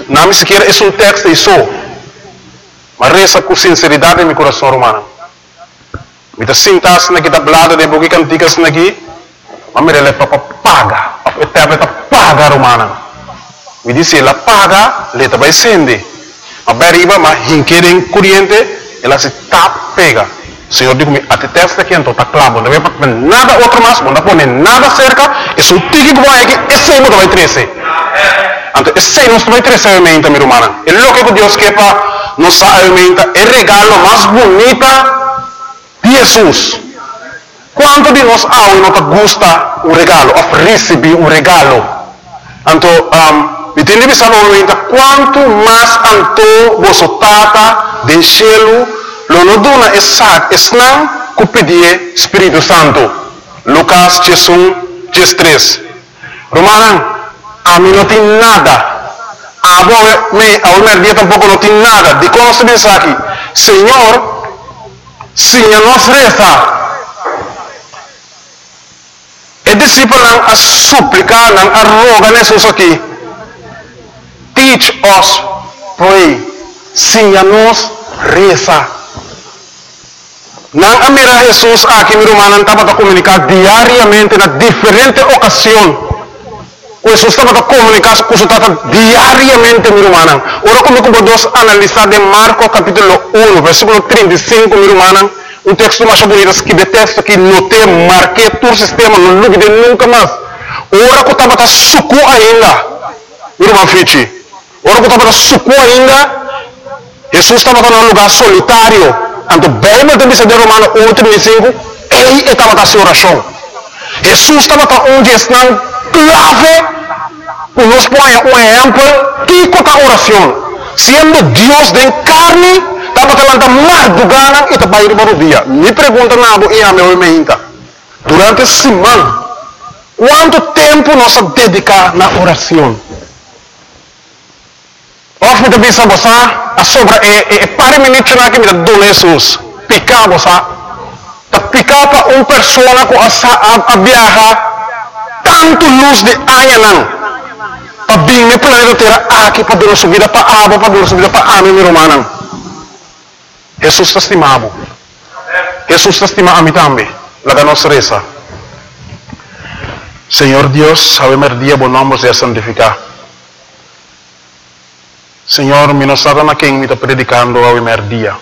não me sequer é um texto isso. Mas reza com sinceridade em meu coração romano. Me sintas na kita blada de bogi cantigas naqui, mas me rele para paga, para paga romana. Me disse ela paga, leta vai sende. A beriba mas hinquerem corrente, ela se pega. Senhor digo me até testa aqui então tá clavo, não vai para nada outro mais, não pode nada cerca, é um tique que vai aqui, esse não vai crescer. Então esse não vai crescer a mente minha romana. É o que Deus quer para nos alimenta, é o regalo mais bonita de Jesus. Quanto de nós não gosta um regalo, ou receber um regalo? Então, entende que quanto mais anto você tata de cielo, lo não dona esnan que pedir Espírito Santo. Lucas 3. Romana, a mim não tem nada. A minha dia tampouco não tem nada. De como se diz aqui, Senhor, se nós reza, e discípulo a suplicar, a rogar Jesus aqui, teach us pray, se nós reza. Não a mira Jesus aqui, meu irmão, estava a comunicar diariamente na diferente ocasião. Jesus estava a comunicar com o Tata diariamente, meu irmão. Ora, como podemos analisar de Marcos capítulo 1, versículo 35, meu irmão, um texto mais bonito, que de texto que notei, marquei todo o sistema, não lugue de nunca mais. Ora, que estava a sucu ainda, meu irmão Fichi. Ora, que estava a sucu ainda, Jesus estava num lugar solitário. Então, bem, mas também se de Romano 1:35, ele estava a sua oração. Jesus estava onde estão clave, nos põe um exemplo, que é a oração. Sendo Deus de carne, estava a mais do gana e estava a ir para o dia. Me pergunta nada e a minha mente. Durante a semana, quanto tempo nós dedicamos na oração? Of me também sabe a sobra para minutos na que me dá Jesus. Picar você, tá picar para uma pessoa que a viajar tanto luz de aia não. Para bem me planeta terra aqui para dar subida para água, para dar subida para ame meu irmão. Jesus está estimado. Jesus está estimado a mim também. Lá nossa reza. Senhor Deus, sabemos dia bom nome seja santificado. Senhor, me não sabe na quem me está predicando ao primeiro dia.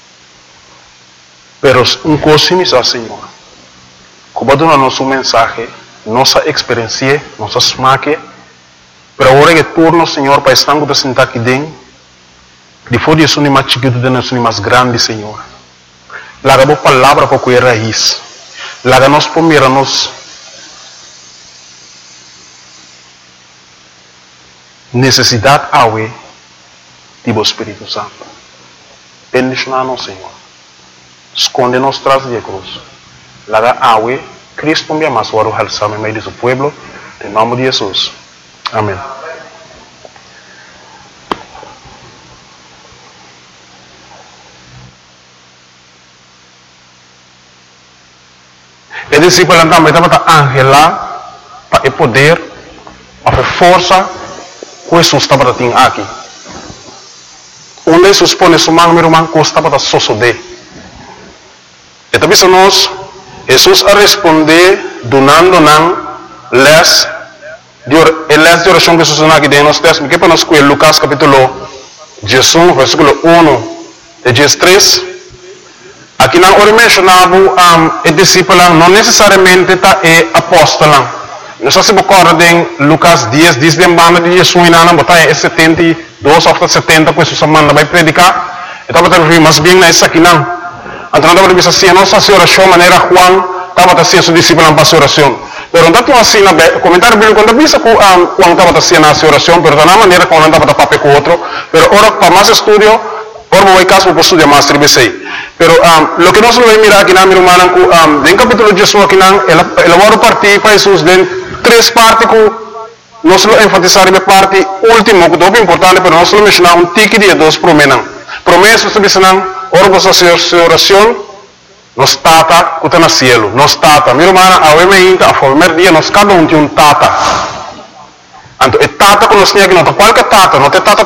Pero coisa me diz, Senhor. Como dá nosso mensagem, nossa experiência, nossa smaque, pero agora que turno, Senhor, para estar com sentar aqui dentro, depois de ser mais chiquito, de ser mais grande, Senhor. Laga a palavra para que raiz. Laga nós primeiro nos necessidade awe do Espírito Santo. Bendicionar-nos, Senhor. Esconde-nos tras de cruz. Laga awe, Cristo me ama, suaro halsam em meio do seu povo, em nome de Jesus. Amém. E discípulo também estava angela para o poder, para a força que Jesus estava tendo aqui. Onde Jesus põe sua mão, meu irmão, que estava a sosodé. E também se nós, Jesus a responder, donando les de oração que Jesus não aqui dentro, nós temos que para nós com Lucas capítulo 11, versículo 1 e 13. Aqui não ora mencionava o discípulo, não necessariamente está apóstolo. Nós se recordem Lucas 10, diz de banda de Jesus não botar 72 ou 70 que Jesus manda vai predicar. Então vai ter mais bem na essa aqui não. Então não vai ser nossa oração maneira Juan estava assim seu discípulo para sua oração. Pero não está assim na comentário bíblico quando visa que Juan estava assim na sua oração, pero da maneira como não estava papel com outro. Pero ora para mais estudio, ora vai caso para estudar mais tribesei. Pero lo que nós vamos mirar aqui na minha irmã, em capítulo de Jesus aqui não, ela vai partir para Jesus de três partes que nós vamos enfatizar a parte última, que é muito importante, mas nós vamos mencionar um tique de dois promessas. Promessas que dizem, ora você fazer sua oração, nos tata que está no cielo, nos tata. Minha irmã, a primeiro dia, nós cada tem um tata. Então, é tata que nós temos aqui, não é qualquer tata, não é tata